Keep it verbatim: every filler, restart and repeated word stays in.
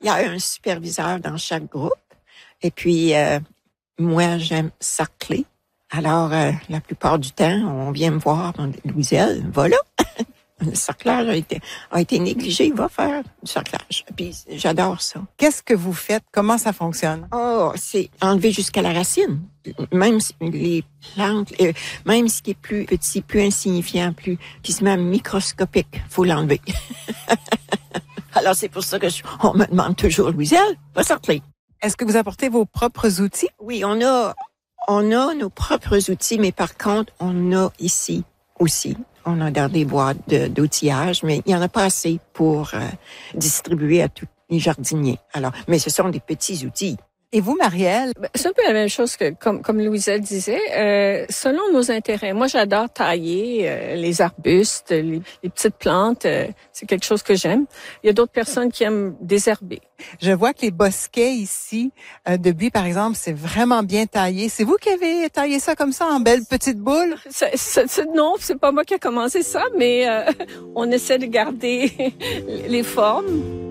Il y a un superviseur dans chaque groupe. Et puis, euh, moi, j'aime sarcler. Alors, euh, la plupart du temps, on vient me voir, on dit, Louiselle, voilà. Le sarclage a été, a été négligé, il va faire du sarclage. Puis, j'adore ça. Qu'est-ce que vous faites? Comment ça fonctionne? Oh, c'est enlever jusqu'à la racine. Même les plantes, euh, même ce qui est plus petit, plus insignifiant, plus, qui se met microscopique, faut l'enlever. Alors, c'est pour ça que je, on me demande toujours, Louiselle, va sarcler. Est-ce que vous apportez vos propres outils? Oui, on a, on a nos propres outils, mais par contre, on a ici aussi. On a dans des boîtes de, d'outillage, mais il n'y en a pas assez pour euh, distribuer à tous les jardiniers. Alors, mais ce sont des petits outils. Et vous, Marielle? C'est un peu la même chose que, comme, comme Louiselle disait, euh, selon nos intérêts. Moi, j'adore tailler euh, les arbustes, les, les petites plantes. Euh, c'est quelque chose que j'aime. Il y a d'autres personnes qui aiment désherber. Je vois que les bosquets ici, euh, de buis, par exemple, c'est vraiment bien taillé. C'est vous qui avez taillé ça comme ça, en belles petites boules? C'est, c'est, c'est, non, c'est pas moi qui ai commencé ça, mais euh, on essaie de garder les formes.